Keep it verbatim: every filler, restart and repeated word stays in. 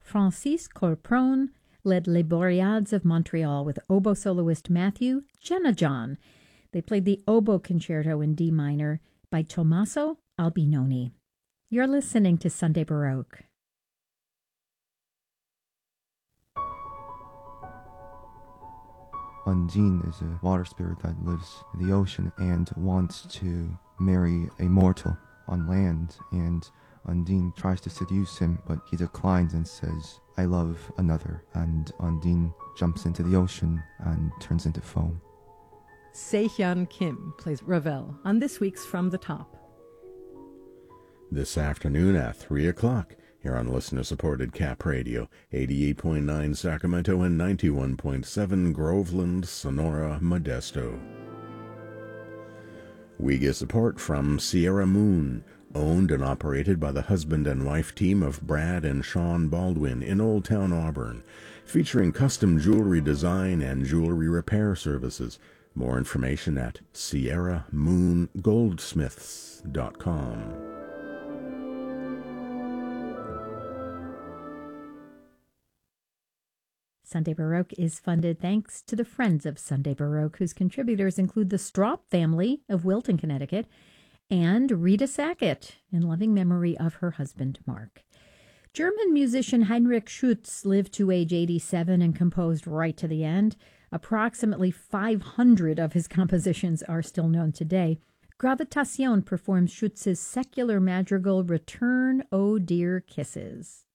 Francis Corpron led Les Boreades of Montreal with oboe soloist Matthew Jenna-John. They played the Oboe Concerto in D minor by Tommaso Albinoni. You're listening to Sunday Baroque. Undine is a water spirit that lives in the ocean and wants to marry a mortal on land, and Undine tries to seduce him, but he declines and says, "I love another," and Undine jumps into the ocean and turns into foam. Se-Hyun Kim plays Ravel on this week's From the Top. This afternoon at three o'clock, here on listener-supported Cap Radio, eighty-eight point nine Sacramento and ninety-one point seven Groveland, Sonora, Modesto. We get support from Sierra Moon, owned and operated by the husband and wife team of Brad and Sean Baldwin in Old Town Auburn, featuring custom jewelry design and jewelry repair services. More information at sierra moon goldsmiths dot com. Sunday Baroque is funded thanks to the Friends of Sunday Baroque, whose contributors include the Straub family of Wilton, Connecticut, and Rita Sackett, in loving memory of her husband, Mark. German musician Heinrich Schütz lived to age eighty-seven and composed right to the end. Approximately five hundred of his compositions are still known today. Gravitation performs Schütz's secular madrigal Return, O Dear Kisses.